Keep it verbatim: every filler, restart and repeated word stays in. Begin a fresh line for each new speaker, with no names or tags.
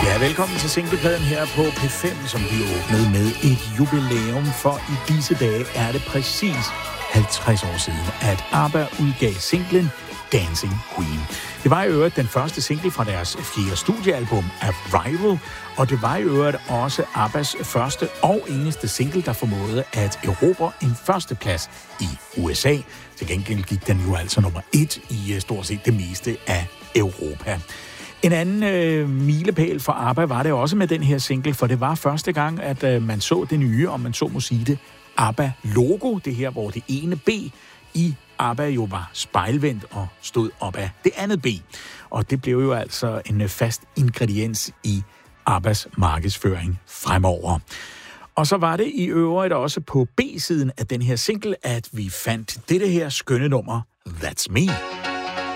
Ja, velkommen til singlepladen her på P fem, som vi åbnede med et jubilæum, for i disse dage er det præcis halvtreds år siden, at ABBA udgav singlen Dancing Queen. Det var i øvrigt den første single fra deres fjerde studiealbum Arrival, og det var i øvrigt også ABBAs første og eneste single, der formåede at erobre en førsteplads i U S A. Til gengæld gik den jo altså nummer et i stort set det meste af Europa. En anden øh, milepæl for ABBA var det også med den her single, for det var første gang, at øh, man så det nye, om man så må sige det, ABBA-logo, det her, hvor det ene B i ABBA jo var spejlvendt og stod op af det andet B. Og det blev jo altså en fast ingrediens i ABBAs markedsføring fremover. Og så var det i øvrigt også på B-siden af den her single, at vi fandt dette her skønne nummer, That's Me.